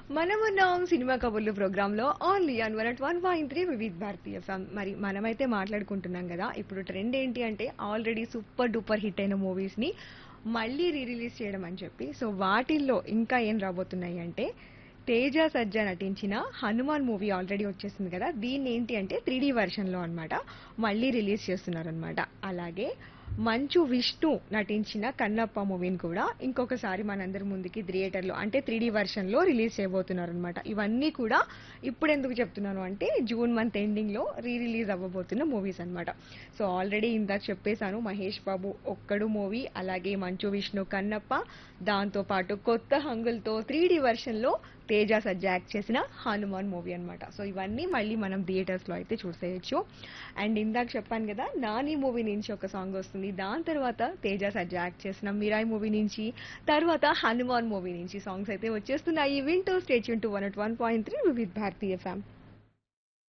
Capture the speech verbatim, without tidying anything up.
మనమున్నాం సినిమా కబుర్లు ప్రోగ్రాంలో only on one at one point three Vividh Bharatiya FM. మరి మనమైతే మాట్లాడుకుంటున్నాం కదా, ఇప్పుడు ట్రెండ్ ఏంటి అంటే ఆల్రెడీ సూపర్ డూపర్ హిట్ అయిన మూవీస్ ని మళ్ళీ రీ రిలీజ్ చేయడం అని చెప్పి. సో వాటిల్లో ఇంకా ఏం రాబోతున్నాయి అంటే తేజ సజ్జా నటించిన హనుమాన్ మూవీ ఆల్రెడీ వచ్చేసింది కదా, దీన్ని ఏంటి అంటే త్రీ డీ వర్షన్ లో అన్నమాట మళ్ళీ రిలీజ్ చేస్తున్నారనమాట. అలాగే మంచు విష్ణు నటించిన కన్నప్ప మూవీని కూడా ఇంకొకసారి మనందరి ముందుకి థియేటర్లో అంటే త్రీ డీ వర్షన్ లో రిలీజ్ చేయబోతున్నారు అనమాట. ఇవన్నీ కూడా ఇప్పుడు ఎందుకు చెప్తున్నాను అంటే జూన్ మంత్ ఎండింగ్ లో రీ రిలీజ్ అవ్వబోతున్న మూవీస్ అన్నమాట. సో ఆల్రెడీ ఇందాక చెప్పేశాను, మహేష్ బాబు ఒక్కడు మూవీ, అలాగే మంచు విష్ణు కన్నప్ప, దాంతో పాటు కొత్త హంగులతో త్రీ డీ వర్షన్ లో తేజ సజ్జా యాక్ట్ చేసిన హనుమాన్ మూవీ అన్నమాట. సో ఇవన్నీ మళ్ళీ మనం థియేటర్స్ లో అయితే చూసేయచ్చు. అండ్ ఇందాక చెప్పాను కదా, నాని మూవీ నుంచి ఒక సాంగ్ వస్తుంది, దాని తర్వాత తేజ సజ్జా యాక్ట్ చేసిన మిరాయి మూవీ నుంచి, తర్వాత హనుమాన్ మూవీ నుంచి సాంగ్స్ అయితే వచ్చేస్తున్నాయి. వింటూ state Yoon to one at one point three with Bharatiya FM.